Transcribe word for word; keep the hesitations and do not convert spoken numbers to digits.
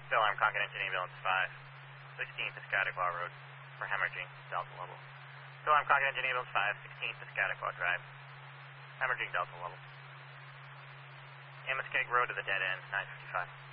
Still Arm Concord Engine Ambulance five, sixteen Piscataqua Road for hemorrhaging, Delta level. Still Arm Concord Engine Ambulance five, sixteen Piscataqua Drive, hemorrhaging, Delta level. Amos Keg Road to the dead end, nine fifty-five.